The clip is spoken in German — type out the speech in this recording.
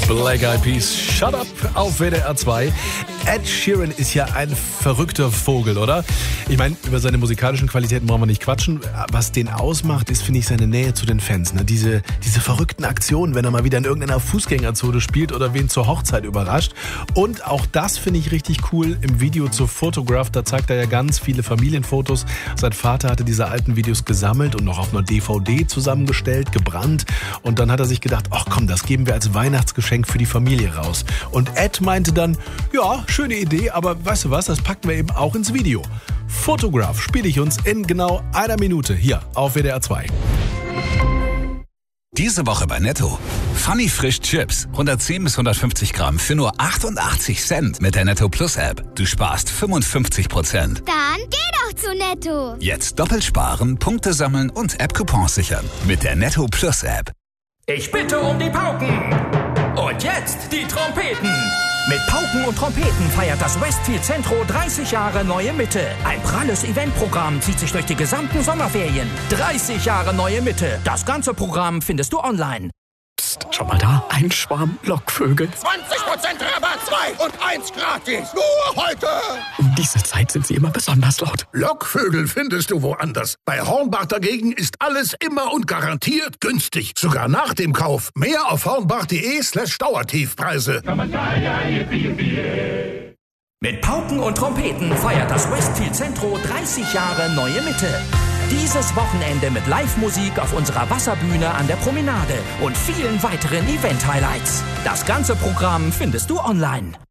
Black Eyed Peas, Shut Up auf WDR 2. Ed Sheeran ist ja ein verrückter Vogel, oder? Ich meine, über seine musikalischen Qualitäten brauchen wir nicht quatschen. Was den ausmacht, ist, finde ich, seine Nähe zu den Fans. Ne? Diese verrückten Aktionen, wenn er mal wieder in irgendeiner Fußgängerzone spielt oder wen zur Hochzeit überrascht. Und auch das finde ich richtig cool im Video zu Photograph. Da zeigt er ja ganz viele Familienfotos. Sein Vater hatte diese alten Videos gesammelt und noch auf einer DVD zusammengestellt, gebrannt. Und dann hat er sich gedacht, ach komm, das geben wir als Weihnachtsgeschenk für die Familie raus. Und Ed meinte dann, ja, schöne Idee, aber weißt du was, das packen wir eben auch ins Video. Photograph spiele ich uns in genau einer Minute hier auf WDR 2. Diese Woche bei Netto. Funny Frisch Chips. 110 bis 150 Gramm für nur 88 Cent mit der Netto Plus App. Du sparst 55%. Dann geh doch zu Netto. Jetzt doppelt sparen, Punkte sammeln und App-Coupons sichern. Mit der Netto Plus App. Ich bitte um die Pauken. Und jetzt die Trompeten. Mit Pauken und Trompeten feiert das Westfield Centro 30 Jahre Neue Mitte. Ein pralles Eventprogramm zieht sich durch die gesamten Sommerferien. 30 Jahre Neue Mitte. Das ganze Programm findest du online. Psst, schau mal da, ein Schwarm Lockvögel. 20% Rabatt, 2 und 1 gratis. Nur heute. Um diese Zeit sind sie immer besonders laut. Lockvögel findest du woanders. Bei Hornbach dagegen ist alles immer und garantiert günstig. Sogar nach dem Kauf. Mehr auf hornbach.de/Dauertiefpreise. Mit Pauken und Trompeten feiert das Westfield Centro 30 Jahre Neue Mitte. Dieses Wochenende mit Live-Musik auf unserer Wasserbühne an der Promenade und vielen weiteren Event-Highlights. Das ganze Programm findest du online.